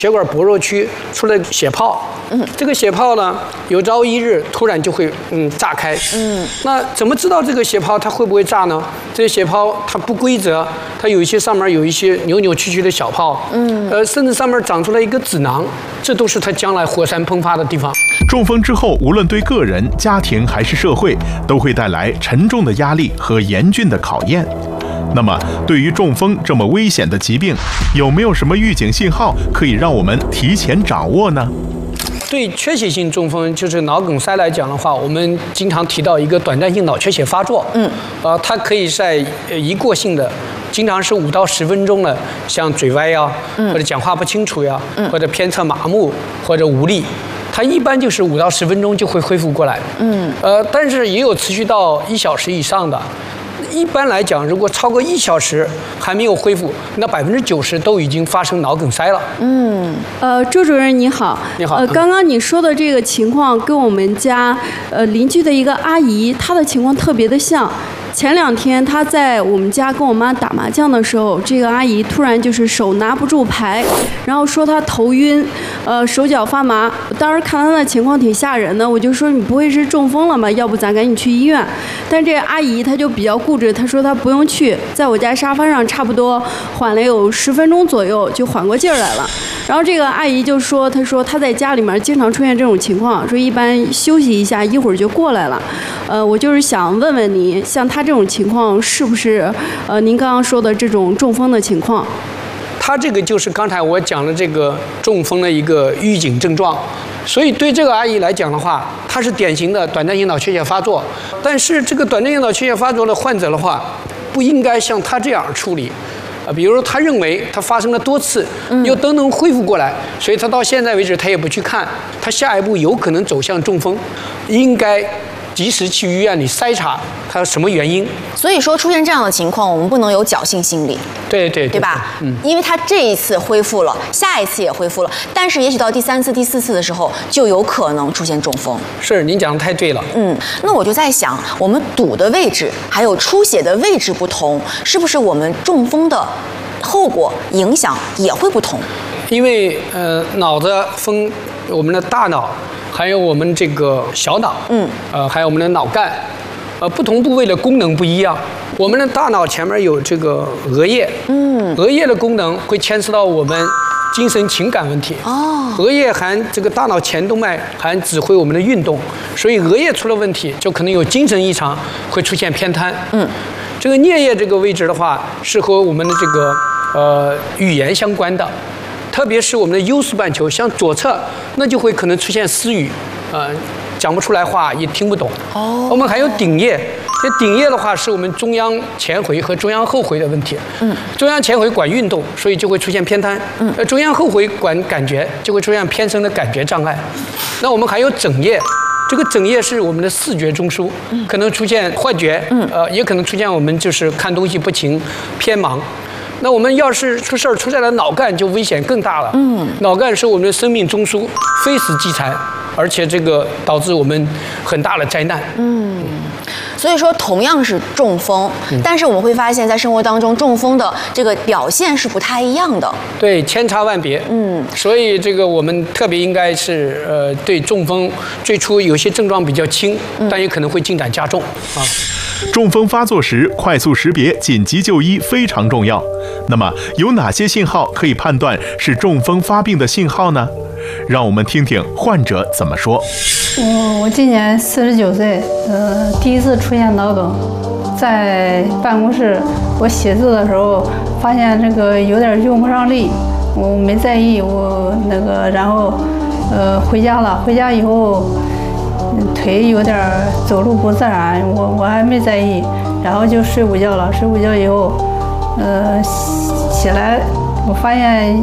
血管薄弱区出了血泡，这个血泡呢，有朝一日突然就会炸开，那怎么知道这个血泡它会不会炸呢？这些血泡它不规则，它有一些上面有一些扭扭曲曲的小泡，甚至上面长出来一个子囊，这都是它将来火山喷发的地方。 中风之后，无论对个人、家庭还是社会，都会带来沉重的压力和严峻的考验。那么，对于中风这么危险的疾病，有没有什么预警信号可以让我们提前掌握呢？ 对缺血性中风，就是脑梗塞来讲的话，我们经常提到一个短暂性脑缺血发作，它可以在一过性的，经常是5到10分钟的，像嘴歪呀，或者讲话不清楚呀，或者偏侧麻木或者无力。它一般就是5到10分钟就会恢复过来，但是也有持续到1小时以上的。一般来讲，如果超过1小时还没有恢复，那90%都已经发生脑梗塞了。 周主任你好。 你好。 刚刚你说的这个情况跟我们家邻居的一个阿姨，她的情况特别的像。前2天她在我们家跟我妈打麻将的时候，这个阿姨突然就是手拿不住牌，然后说她头晕，手脚发麻。当时看她的情况挺吓人的，我就说你不会是中风了吗？要不咱赶紧去医院。但这个阿姨她就比较固执，她说她不用去，在我家沙发上差不多缓了有10分钟左右就缓过劲儿来了。然后这个阿姨就说，她说她在家里面经常出现这种情况，说一般休息一下一会儿就过来了。我就是想问问你，像她这种情况是不是您刚刚说的这种中风的情况？ 它这个就是刚才我讲的这个中风的一个预警症状，所以对这个阿姨来讲的话，她是典型的短暂性脑缺血发作。但是这个短暂性脑缺血发作的患者的话，不应该像她这样处理。比如他认为他发生了多次，又都能恢复过来，所以他到现在为止他也不去看，他下一步有可能走向中风，应该及时去医院里筛查他什么原因。 所以说出现这样的情况，我们不能有侥幸心理，对吧？因为他这一次恢复了，下一次也恢复了，但是也许到第3次、第4次的时候，就有可能出现中风。 是，您讲的太对了。 那我就在想，我们堵的位置还有出血的位置不同，是不是我们中风的后果影响也会不同？ 因为脑子分我们的大脑，还有我们这个小脑，还有我们的脑干，不同部位的功能不一样。我们的大脑前面有这个额叶，额叶的功能会牵涉到我们精神情感问题。额叶含这个大脑前动脉，含指挥我们的运动，所以额叶出了问题，就可能有精神异常，会出现偏瘫。这个颞叶这个位置的话，是和我们的这个语言相关的，特别是我们的优视半球向左侧，那就会可能出现失语，讲不出来话，也听不懂。我们还有顶叶，这顶叶的话是我们中央前回和中央后回的问题。中央前回管运动，所以就会出现偏瘫。中央后回管感觉，就会出现偏身的感觉障碍。那我们还有枕叶。这个枕叶是我们的视觉中枢，可能出现幻觉，也可能出现我们就是看东西不清、偏盲。那我们要是出事儿出在了脑干，就危险更大了。脑干是我们的生命中枢，非死即残，而且这个导致我们很大的灾难。 所以说，同样是中风，但是我们会发现，在生活当中，中风的这个表现是不太一样的。 对，千差万别。所以这个我们特别应该是对中风最初有些症状比较轻，但也可能会进展加重啊。 中风发作时，快速识别、紧急就医非常重要。那么，有哪些信号可以判断是中风发病的信号呢？让我们听听患者怎么说。 我今年49岁，第一次出现脑梗，在办公室我写字的时候，发现这个有点用不上力，我没在意，然后回家了，回家以后腿有点走路不自然，我还没在意，然后就睡午觉了，睡午觉以后，起来我发现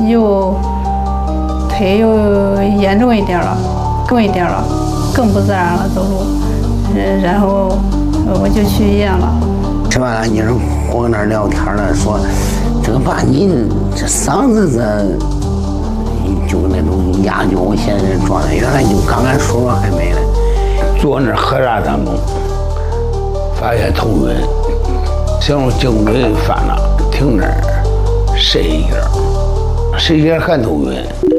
腿又严重一点了，更不自然了走路，然后我就去医院了。 吃完了，你说我跟那儿聊天呢，说这个爸，你这嗓子就那种哑就现在这状态，原来就刚刚说完还没了，坐那儿喝啥咱懵，发现头晕，想说颈椎犯了，停那儿睡一觉还头晕。